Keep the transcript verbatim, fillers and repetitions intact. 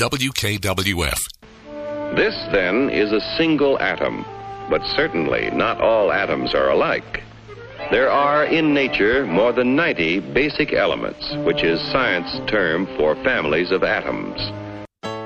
W K W F. This, then, is a single atom, but certainly not all atoms are alike. There are, in nature, more than ninety basic elements, which is science's term for families of atoms.